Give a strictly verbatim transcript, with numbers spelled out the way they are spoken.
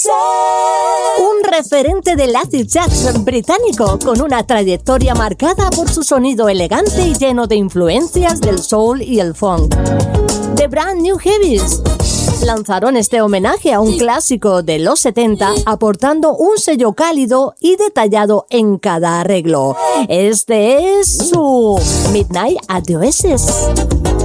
Un referente del acid jazz británico con una trayectoria marcada por su sonido elegante y lleno de influencias del soul y el funk. The Brand New Heavies lanzaron este homenaje a un clásico de los setenta, aportando un sello cálido y detallado en cada arreglo. Este es su Midnight at the Oasis.